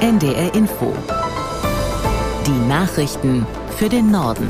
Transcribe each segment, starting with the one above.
NDR Info. Die Nachrichten für den Norden.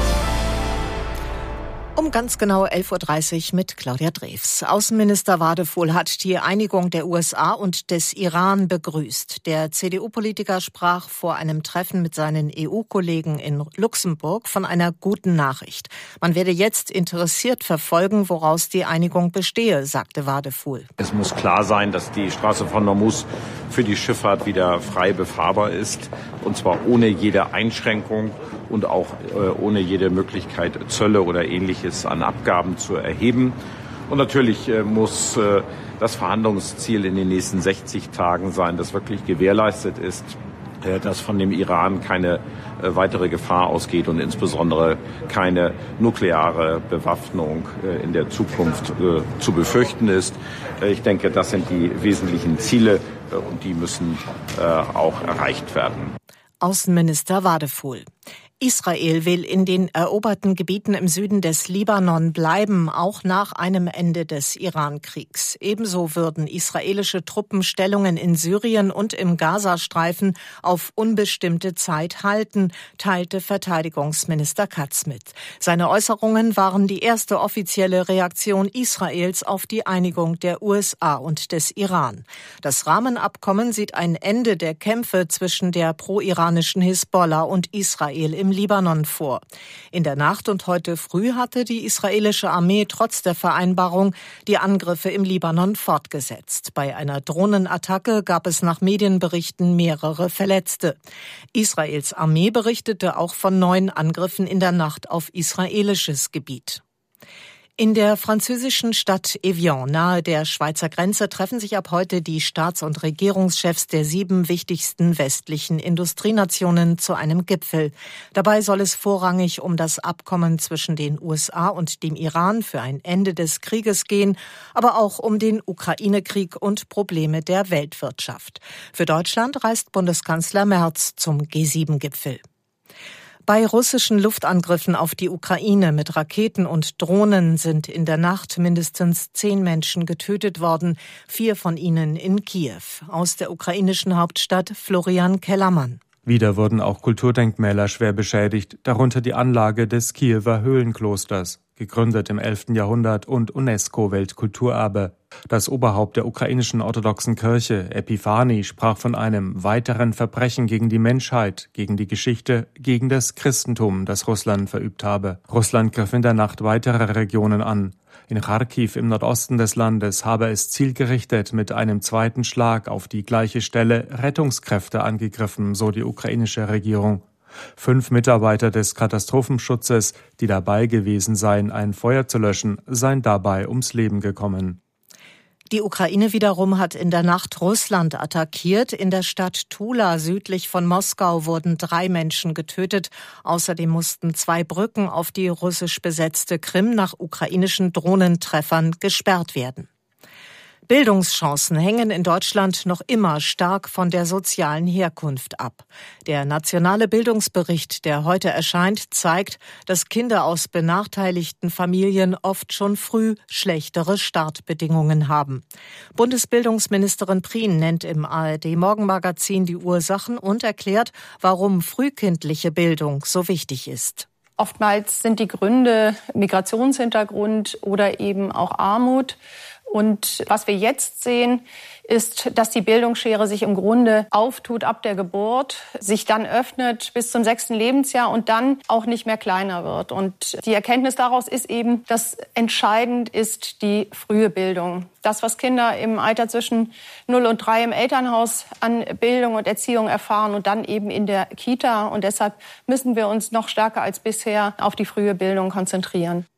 Um ganz genau 11.30 Uhr mit Claudia Drews. Außenminister Wadefuhl hat die Einigung der USA und des Iran begrüßt. Der CDU-Politiker sprach vor einem Treffen mit seinen EU-Kollegen in Luxemburg von einer guten Nachricht. Man werde jetzt interessiert verfolgen, woraus die Einigung bestehe, sagte Wadefuhl. Es muss klar sein, dass die Straße von Hormuz für die Schifffahrt wieder frei befahrbar ist, und zwar ohne jede Einschränkung und auch ohne jede Möglichkeit, Zölle oder Ähnliches an Abgaben zu erheben. Und natürlich muss das Verhandlungsziel in den nächsten 60 Tagen sein, dass wirklich gewährleistet ist, dass von dem Iran keine weitere Gefahr ausgeht und insbesondere keine nukleare Bewaffnung in der Zukunft zu befürchten ist. Ich denke, das sind die wesentlichen Ziele und die müssen auch erreicht werden. Außenminister Wadefuhl. Israel will in den eroberten Gebieten im Süden des Libanon bleiben, auch nach einem Ende des Iran-Kriegs. Ebenso würden israelische Truppen Stellungen in Syrien und im Gazastreifen auf unbestimmte Zeit halten, teilte Verteidigungsminister Katz mit. Seine Äußerungen waren die erste offizielle Reaktion Israels auf die Einigung der USA und des Iran. Das Rahmenabkommen sieht ein Ende der Kämpfe zwischen der pro-iranischen Hisbollah und Israel im Libanon vor. In der Nacht und heute früh hatte die israelische Armee trotz der Vereinbarung die Angriffe im Libanon fortgesetzt. Bei einer Drohnenattacke gab es nach Medienberichten mehrere Verletzte. Israels Armee berichtete auch von 9 Angriffen in der Nacht auf israelisches Gebiet. In der französischen Stadt Evian nahe der Schweizer Grenze treffen sich ab heute die Staats- und Regierungschefs der 7 wichtigsten westlichen Industrienationen zu einem Gipfel. Dabei soll es vorrangig um das Abkommen zwischen den USA und dem Iran für ein Ende des Krieges gehen, aber auch um den Ukraine-Krieg und Probleme der Weltwirtschaft. Für Deutschland reist Bundeskanzler Merz zum G7-Gipfel. Bei russischen Luftangriffen auf die Ukraine mit Raketen und Drohnen sind in der Nacht mindestens 10 Menschen getötet worden, 4 von ihnen in Kiew. Aus der ukrainischen Hauptstadt Florian Kellermann. Wieder wurden auch Kulturdenkmäler schwer beschädigt, darunter die Anlage des Kiewer Höhlenklosters, gegründet im 11. Jahrhundert und UNESCO-Weltkulturerbe. Das Oberhaupt der ukrainischen orthodoxen Kirche, Epiphani, sprach von einem weiteren Verbrechen gegen die Menschheit, gegen die Geschichte, gegen das Christentum, das Russland verübt habe. Russland griff in der Nacht weitere Regionen an. In Charkiw im Nordosten des Landes habe es zielgerichtet mit einem zweiten Schlag auf die gleiche Stelle Rettungskräfte angegriffen, so die ukrainische Regierung. 5 Mitarbeiter des Katastrophenschutzes, die dabei gewesen seien, ein Feuer zu löschen, seien dabei ums Leben gekommen. Die Ukraine wiederum hat in der Nacht Russland attackiert. In der Stadt Tula südlich von Moskau wurden 3 Menschen getötet. Außerdem mussten 2 Brücken auf die russisch besetzte Krim nach ukrainischen Drohnentreffern gesperrt werden. Bildungschancen hängen in Deutschland noch immer stark von der sozialen Herkunft ab. Der nationale Bildungsbericht, der heute erscheint, zeigt, dass Kinder aus benachteiligten Familien oft schon früh schlechtere Startbedingungen haben. Bundesbildungsministerin Prien nennt im ARD-Morgenmagazin die Ursachen und erklärt, warum frühkindliche Bildung so wichtig ist. Oftmals sind die Gründe Migrationshintergrund oder eben auch Armut. Und was wir jetzt sehen, ist, dass die Bildungsschere sich im Grunde auftut ab der Geburt, sich dann öffnet bis zum 6. Lebensjahr und dann auch nicht mehr kleiner wird. Und die Erkenntnis daraus ist eben, dass entscheidend ist die frühe Bildung. Das, was Kinder im Alter zwischen 0 und 3 im Elternhaus an Bildung und Erziehung erfahren und dann eben in der Kita. Und deshalb müssen wir uns noch stärker als bisher auf die frühe Bildung konzentrieren.